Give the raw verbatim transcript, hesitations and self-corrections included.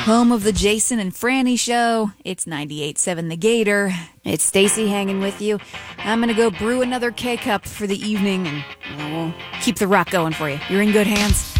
Home of the Jason and Franny Show. It's ninety-eight point seven The Gator. It's Stacy hanging with you. I'm going to go brew another K-Cup for the evening, and you know, we'll keep the rock going for you. You're in good hands.